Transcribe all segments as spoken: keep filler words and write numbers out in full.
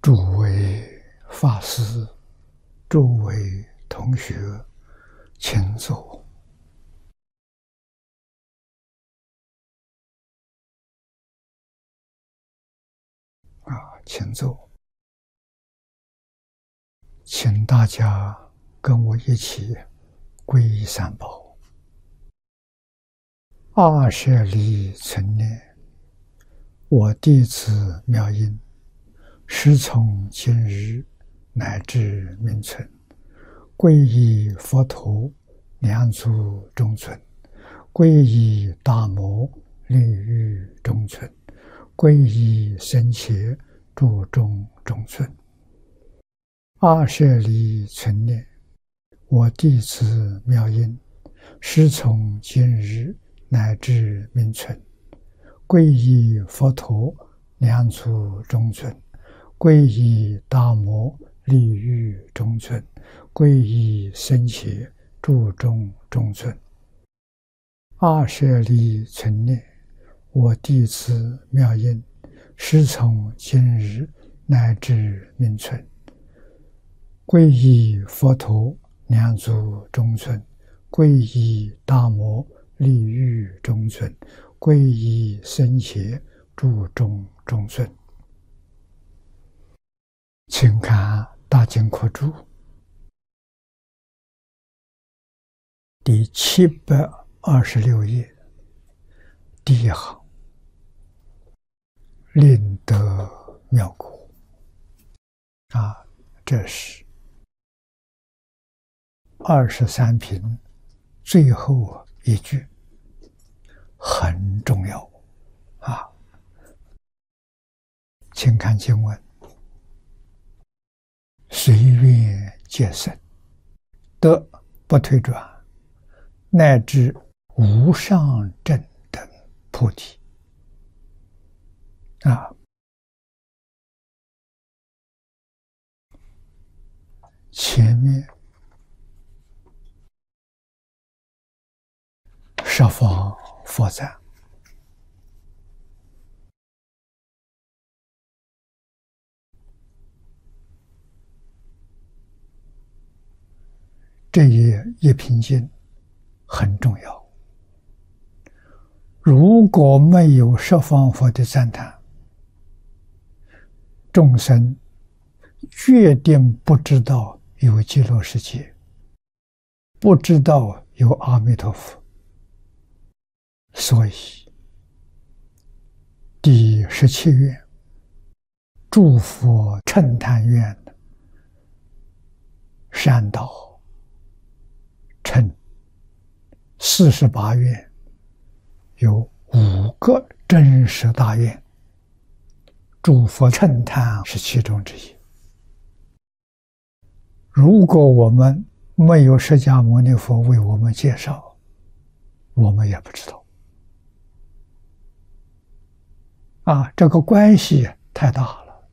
诸位法师、诸位同学，请坐。啊，请坐。请大家跟我一起皈依三宝。二舍离存念，我弟子妙音，时从今日乃至命存，皈依佛陀，两足中尊；皈依大摩，利欲中尊；皈依僧伽，注中中尊。二舍离存念，我弟子妙音，时从今日乃至命存，皈依佛陀，两足中尊；皈依大摩，利欲中尊；皈依僧伽，注中中尊。二舍离存念，我弟子妙音，时从今日乃至命存，皈依佛陀，两足中尊；皈依大摩，利欲中尊；皈依僧伽，注中中尊。请看《大经科注》第七百二十六页第一行，令得妙果。啊，这是二十三品最后一句，很重要啊！请看经文：随愿皆生，得不退转，乃至无上正等菩提。啊，前面十方佛赞，这一一品经很重要。如果没有十方佛的赞叹，众生决定不知道有极乐世界，不知道有阿弥陀佛。所以第十七愿诸佛称叹愿善导称四十八愿，有五个真实大愿，诸佛称叹是其中之一。如果我们没有释迦牟尼佛为我们介绍，我们也不知道。啊，这个关系太大了，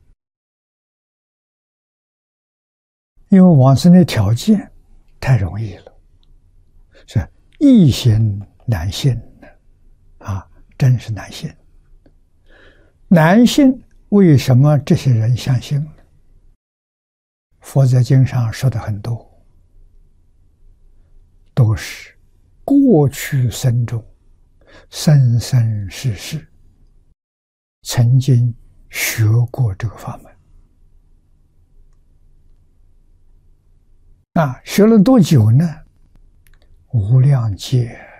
因为往生的条件太容易了，是易行难信啊，真是难信。难信，为什么这些人相信呢？佛在经上说的很多，都是过去生中生生世世曾经学过这个法门。啊，学了多久呢？无量劫。